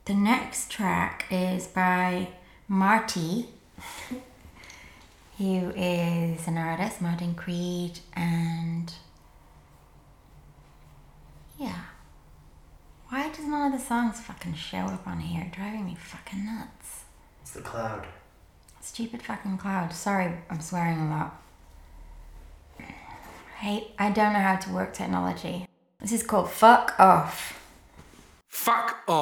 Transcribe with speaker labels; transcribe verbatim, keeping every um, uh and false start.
Speaker 1: The next track is by Marty, who is an artist, Martin Creed, and yeah. Why does none of the songs fucking show up on here? Driving me fucking nuts.
Speaker 2: It's the cloud.
Speaker 1: Stupid fucking cloud. Sorry, I'm swearing a lot. Hey, I don't know how to work technology. This is called Fuck Off.
Speaker 3: Fuck off.